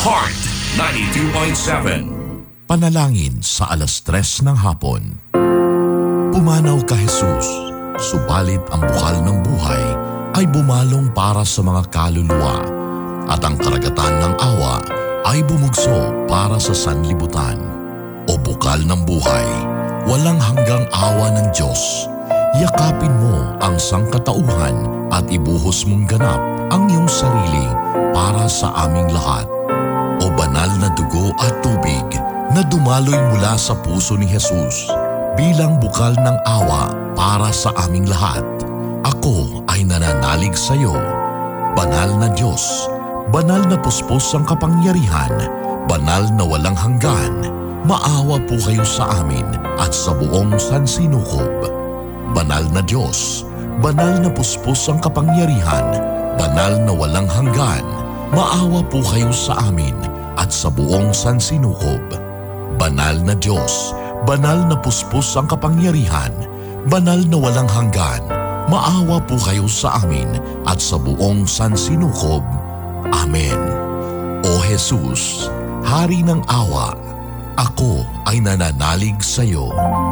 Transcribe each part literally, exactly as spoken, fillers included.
Heart ninety-two point seven. Panalangin sa alas tres ng hapon. Pumanaw ka Jesus, subalit ang bukal ng buhay ay bumalong para sa mga kaluluwa at ang karagatan ng awa ay bumugso para sa sanlibutan. O bukal ng buhay, walang hanggang awa ng Diyos, yakapin mo ang sangkatauhan at ibuhos mong ganap ang iyong sarili para sa aming lahat. O banal na dugo at tubig na dumaloy mula sa puso ni Jesus bilang bukal ng awa para sa aming lahat. Ako ay nananalig sa iyo. Banal na Diyos, banal na puspos ang kapangyarihan, banal na walang hanggan, maawa po kayo sa amin at sa buong sansinukob. Banal na Diyos, banal na puspos ang kapangyarihan, banal na walang hanggan, maawa po kayo sa amin at sa buong sansinukob. Banal na Diyos, banal na puspos ang kapangyarihan, banal na walang hanggan, maawa po kayo sa amin at sa buong sansinukob. Amen. O Jesus, Hari ng awa, ako ay nananalig sa iyo.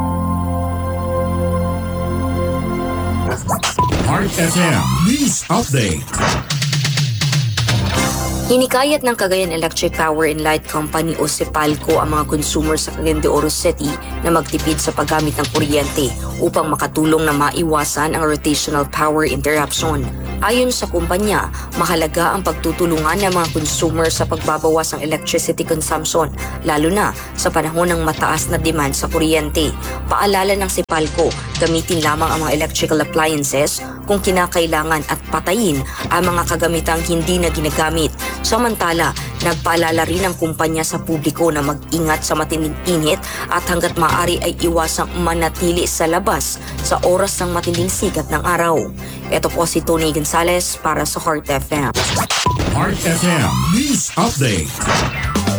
Heart F M News Update. Hinikayat ng Cagayan Electric Power and Light Company o CEPALCO ang mga consumer sa Cagayan de Oro City na magtipid sa paggamit ng kuryente upang makatulong na maiwasan ang rotational power interruption. Ayon sa kumpanya, mahalaga ang pagtutulungan ng mga consumer sa pagbabawas ng electricity consumption, lalo na sa panahon ng mataas na demand sa kuryente. Paalala ng CEPALCO, gamitin lamang ang mga electrical appliances kung kinakailangan at patayin ang mga kagamitang hindi na ginagamit. Samantala, nagpaalala rin ang kumpanya sa publiko na mag-ingat sa matinding init at hanggat maaari ay iwasang manatili sa labas sa oras ng matinding sikat ng araw. Ito po si Tony Gonzalez para sa Heart F M. Heart F M News Update.